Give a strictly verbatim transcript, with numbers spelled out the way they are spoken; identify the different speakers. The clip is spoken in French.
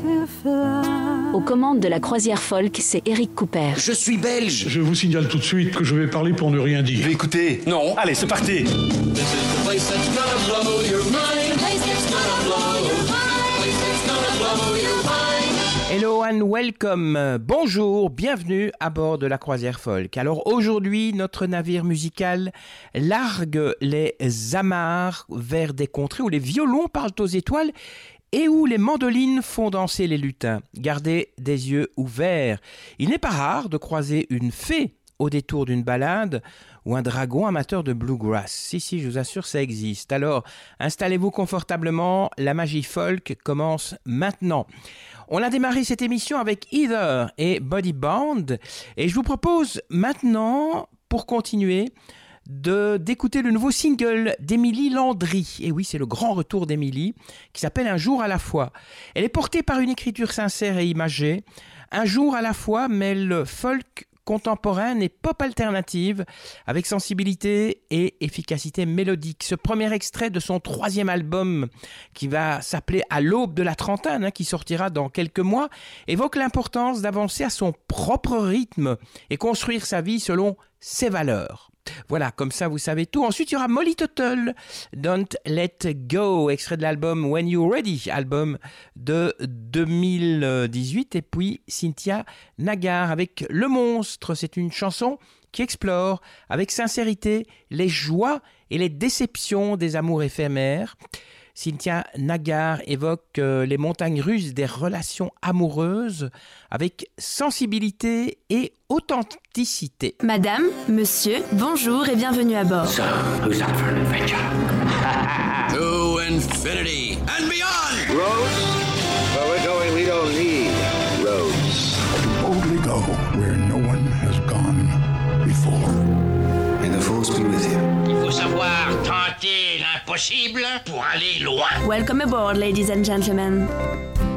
Speaker 1: Aux commandes de la croisière folk, c'est Eric Cooper.
Speaker 2: Je suis belge.
Speaker 3: Je vous signale tout de suite que je vais parler pour ne rien dire.
Speaker 2: Mais écoutez, non. Allez, c'est parti.
Speaker 4: Hello and welcome, bonjour, bienvenue à bord de la croisière folk. Alors aujourd'hui, notre navire musical largue les amarres vers des contrées où les violons parlent aux étoiles et où les mandolines font danser les lutins. Gardez des yeux ouverts. Il n'est pas rare de croiser une fée au détour d'une balade ou un dragon amateur de bluegrass. Si, si, je vous assure, ça existe. Alors, installez-vous confortablement, la magie folk commence maintenant. On a démarré cette émission avec Heather et Body Band et je vous propose maintenant, pour continuer, de, d'écouter le nouveau single d'Émilie Landry. Et oui, c'est le grand retour d'Émilie, qui s'appelle Un jour à la fois. Elle est portée par une écriture sincère et imagée. Un jour à la fois mêle folk contemporaine et pop alternative avec sensibilité et efficacité mélodique. Ce premier extrait de son troisième album qui va s'appeler À l'aube de la trentaine, hein, qui sortira dans quelques mois, évoque l'importance d'avancer à son propre rythme et construire sa vie selon ses valeurs. Voilà, comme ça vous savez tout. Ensuite, il y aura Molly Tuttle, Don't Let Go, extrait de l'album When You're Ready, album de deux mille dix-huit. Et puis Cynthia Nagar avec Le Monstre. C'est une chanson qui explore avec sincérité les joies et les déceptions des amours éphémères. Cynthia Nagar évoque euh, les montagnes russes des relations amoureuses avec sensibilité et authenticité.
Speaker 5: Madame, monsieur, bonjour et bienvenue à bord.
Speaker 6: So, who's up for an adventure?
Speaker 2: To infinity and beyond.
Speaker 7: Roads? Where we're going, we don't need roads.
Speaker 3: Boldly go where no one has gone before.
Speaker 7: May the force be with you.
Speaker 6: Il faut savoir tenter l'impossible pour aller loin.
Speaker 5: Welcome aboard, ladies and gentlemen.